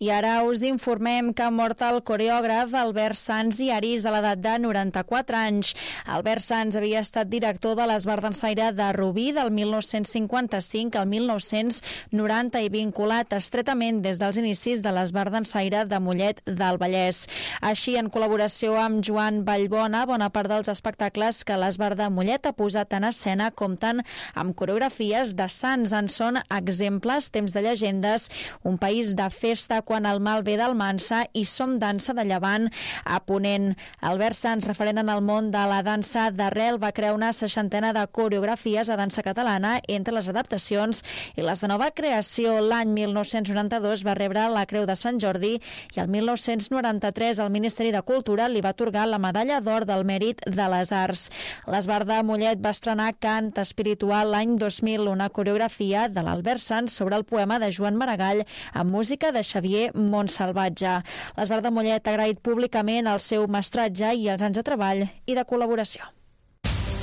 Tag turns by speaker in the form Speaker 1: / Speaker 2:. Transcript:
Speaker 1: I ara us informem que ha mort el coreògraf Albert Sans i Aris a l'edat de 94 anys. Albert Sans havia estat director de l'Esbar Dansaire de Rubí del 1955 al 1990 i vinculat estretament des dels inicis de l'Esbar Dansaire de Mollet del Vallès. Així, en col·laboració amb Joan Vallbona, bona part dels espectacles que l'Esbar de Mollet ha posat en escena compten amb coreografies de Sans. En són exemples Temps de llegendes, Un país de festa, Quan el mal ve d'Almansa i Som dansa de Llevant a Ponent. Albert Sans, referent en el món de la dansa d'arrel, va crear una 60ena de coreografies a dansa catalana entre les adaptacions i les de nova creació. L'any 1992 va rebre la Creu de Sant Jordi i el 1993 el Ministeri de Cultura li va atorgar la Medalla d'Or del Mèrit de les Arts. L'Esbar de Mollet va estrenar Cant Espiritual l'any 2000, una coreografia de l'Albert Sans sobre el poema de Joan Maragall amb música de Xavier Montsalvatge. L'Esbar de Mollet ha agraït públicament el seu mestratge i els anys de treball i de col·laboració.